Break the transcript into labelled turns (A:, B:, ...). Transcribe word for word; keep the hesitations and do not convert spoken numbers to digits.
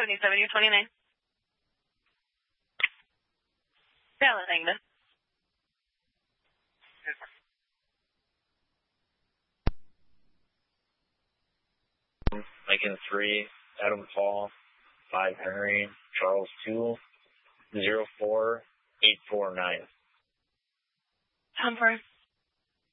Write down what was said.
A: seventy-seven, you're twenty-nine. Valid, Agnes.
B: Lincoln three, Adam Paul, five Henry, Charles two, zero four eight four nine.
A: Tom four.